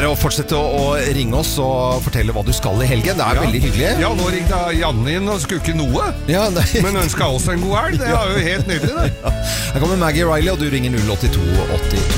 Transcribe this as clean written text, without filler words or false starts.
å fortsette å ringe oss og fortelle hva du skal i helgen. Det er veldig hyggelig. Ja, nå ringte Janne inn og skulle ikke noe. Men ønsket oss en god helg. Det er jo helt nydelig, det. Her kommer Maggie Riley, og du ringer 08282.